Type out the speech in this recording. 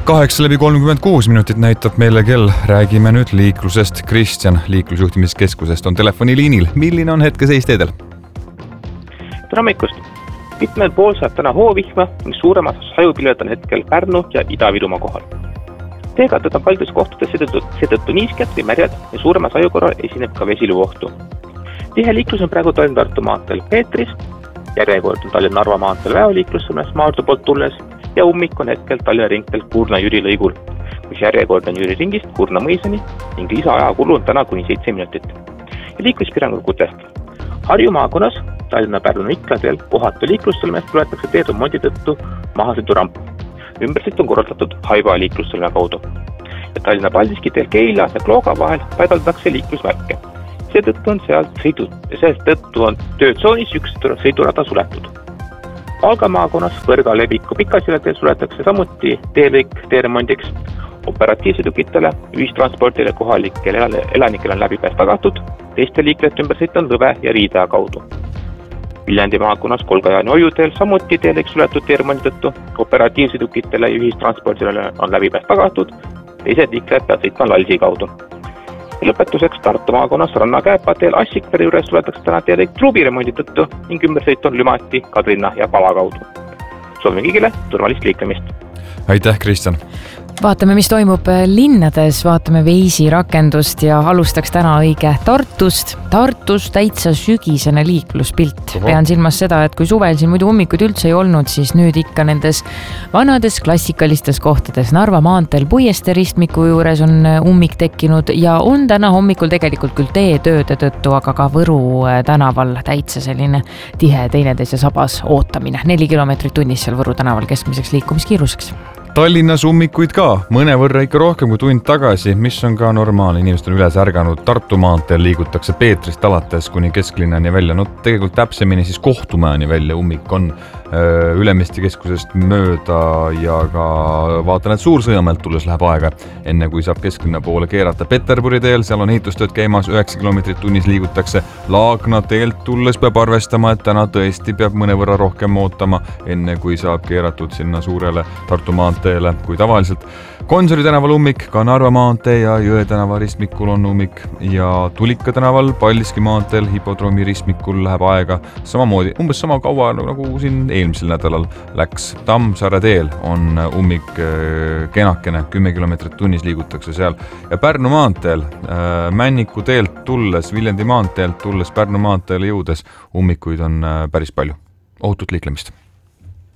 8:36 näitab meile kell. Räägime nüüd liiklusest. Kristjan liiklusjuhtimiskeskusest on telefoniliinil. Milline on hetkeseis teedel? Tere hommikust! Mitmed pool saab täna hoovihma ning suuremad sajupilved on hetkel Pärnu ja Ida-Virumaa kohal. Teekattad on paljudes kohtades seetõttu niisked või märjad ja suurema saju korral esineb ka vesiluohtu. Tihe liiklus on praegu Tallinna-Tartu maanteel Peetris, järjekord on Tallinna-Narva maanteel väoliiklussõlmes Maardu poolt tulles ja ummik on hetkel Tallinna ringteel Kurna-Jüri lõigul, kus järjekord on Jüri ringist Kurna mõisani ning lisaajakulu on täna kuni 7 minutit. Ja liikluspiirangutest. Harju maakonnas Tallinna-Pärnu-Ikla teel kohatu liiklussõlmes tuletakse teeremondi tõttu mahasõiduramp. Ümbersõit on korraldatud Haiva liiklussõlme kaudu. Ja Tallinna Paldiski teel Keila ja Klooga vahel paigaldatakse liiklusmärke. Seetõttu on töötsoonis üks sõidurada suletud. Valga maakonnas Võrga leviku Pikasilla teel suletakse samuti teelõik teeremondiks. Operatiivsõidukitele, ühistranspordile kohalikele elanikele on läbipääs tagatud, teiste liiklejate ümbersõit on Lõve ja Riidaja kaudu. Viljandi maakonnas Kolga-Jaani Ojuteel samuti teelõik suletud teeremondi tõttu, operatiivsõidukitele ja ühistranspordile on läbipääs tagatud, teised liiklejad peavad sõitma Lalsi kaudu. Ja lõpetuseks Tartu maakonnas Ranna-Käepa teel Assikpere juures suletakse täna teelõik truubiremondi tõttu ning ümbersõit on Lümati, Kadrina ja Pala kaudu. Soovime kõigile turvalist liiklemist. Aitäh, Kristjan! Vaatame, mis toimub linnades, vaatame Waze'i rakendust ja alustaks täna õige Tartust. Tartus täitsa sügisene liikluspilt. Pean silmas seda, et kui suvel siin muidu ummikuid üldse ei olnud, siis nüüd ikka nendes vanades klassikalistes kohtades. Narva maanteel Puiestee ristmiku juures on ummik tekkinud ja on täna hommikul tegelikult küll teetööde tõttu, aga ka Võru tänaval täitsa selline tihe teineteise sabas ootamine. 4 kilomeetrit tunnis seal Võru tänaval keskmiseks liikumiskiiruseks. Tallinnas ummikuid ka, mõnevõrra ikka rohkem kui tund tagasi, mis on ka normaalne. Inimesed on üles ärganud. Tartu maanteel liigutakse Peetrist alates kuni kesklinnani välja. No tegelikult täpsemini siis Kohtumäeni välja ummik on Ülemiste keskusest mööda ja ka vaatan, et Suur-Sõjamäelt tulles läheb aega, enne kui saab kesklinna poole keerata. Peterburi teel, seal on ehitustööd käimas, 9 kilomeetrit tunnis liigutakse. Laagna teelt tulles peab arvestama, et täna tõesti peab mõnevõrra rohkem ootama, enne kui saab keeratud sinna suurele Tartu maanteele kui tavaliselt. Gonsiori tänaval ummik, ka Narva maantee ja Jõe tänava ristmikul on ummik ja Tulika tänaval Paldiski maanteel Hipodroomi ristmikul läheb aega samamoodi, umbes sama kaua nagu siin eelmisel nädalal läks. Tammsaare teel on ummik kenakene, 10 kilomeetrit tunnis liigutakse seal ja Pärnu maanteel Männiku teelt tulles, Viljandi maanteelt tulles Pärnu maanteele jõudes ummikuid on päris palju. Ohutut liiklemist!